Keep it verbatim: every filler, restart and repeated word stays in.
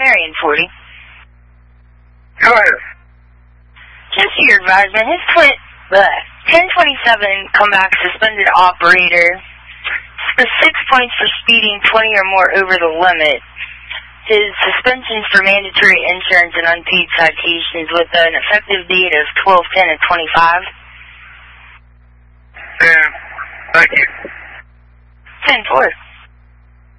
Marion forty. Go ahead. Just for your advisement, his twin, bleh, ten twenty-seven comeback suspended operator for six points for speeding twenty or more over the limit. His suspensions for mandatory insurance and unpaid citations with an effective date of twelve ten of twenty-five. Yeah, thank you. ten four.